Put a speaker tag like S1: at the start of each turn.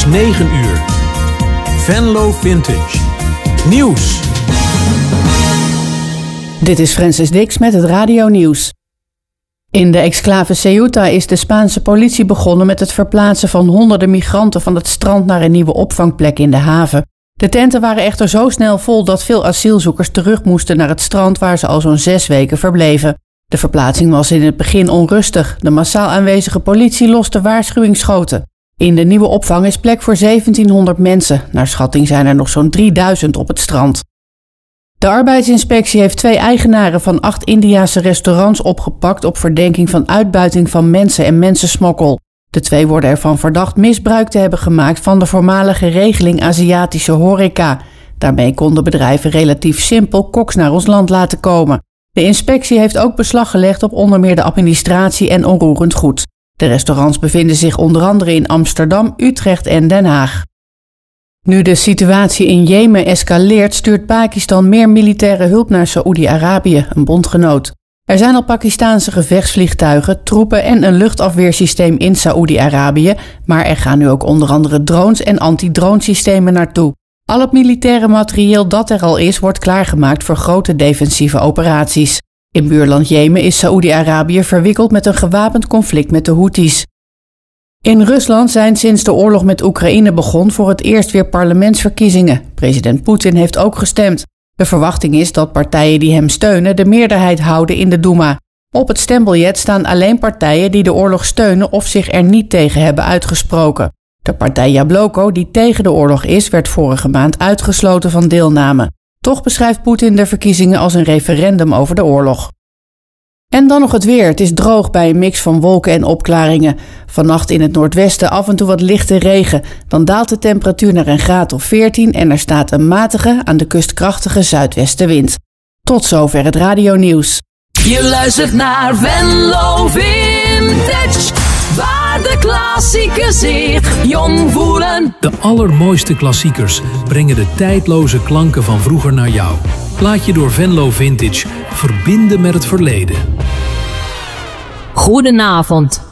S1: 9 uur. Venlo Vintage. Nieuws.
S2: Dit is Francis Dix met het Radio Nieuws. In de exclave Ceuta is de Spaanse politie begonnen met het verplaatsen van honderden migranten van het strand naar een nieuwe opvangplek in de haven. De tenten waren echter zo snel vol dat veel asielzoekers terug moesten naar het strand waar ze al zo'n 6 weken verbleven. De verplaatsing was in het begin onrustig. De massaal aanwezige politie loste waarschuwingsschoten. In de nieuwe opvang is plek voor 1700 mensen. Naar schatting zijn er nog zo'n 3000 op het strand. De arbeidsinspectie heeft 2 eigenaren van 8 Indiase restaurants opgepakt op verdenking van uitbuiting van mensen en mensensmokkel. De 2 worden ervan verdacht misbruik te hebben gemaakt van de voormalige regeling Aziatische horeca. Daarmee konden bedrijven relatief simpel koks naar ons land laten komen. De inspectie heeft ook beslag gelegd op onder meer de administratie en onroerend goed. De restaurants bevinden zich onder andere in Amsterdam, Utrecht en Den Haag. Nu de situatie in Jemen escaleert, stuurt Pakistan meer militaire hulp naar Saoedi-Arabië, een bondgenoot. Er zijn al Pakistaanse gevechtsvliegtuigen, troepen en een luchtafweersysteem in Saoedi-Arabië, maar er gaan nu ook onder andere drones en anti-dronesystemen naartoe. Al het militaire materieel dat er al is, wordt klaargemaakt voor grote defensieve operaties. In buurland Jemen is Saoedi-Arabië verwikkeld met een gewapend conflict met de Houthis. In Rusland zijn sinds de oorlog met Oekraïne begon voor het eerst weer parlementsverkiezingen. President Poetin heeft ook gestemd. De verwachting is dat partijen die hem steunen de meerderheid houden in de Duma. Op het stembiljet staan alleen partijen die de oorlog steunen of zich er niet tegen hebben uitgesproken. De partij Jabloko, die tegen de oorlog is, werd vorige maand uitgesloten van deelname. Toch beschrijft Poetin de verkiezingen als een referendum over de oorlog. En dan nog het weer. Het is droog bij een mix van wolken en opklaringen. Vannacht in het noordwesten af en toe wat lichte regen. Dan daalt de temperatuur naar een graad of 14 en er staat een matige, aan de kust krachtige zuidwestenwind. Tot zover het Radio Nieuws.
S3: Je luistert naar Venlo Vintage, waar de klassiekers zich jong voelen.
S1: De allermooiste klassiekers brengen de tijdloze klanken van vroeger naar jou. Laat je door Venlo Vintage verbinden met het verleden.
S4: Goedenavond.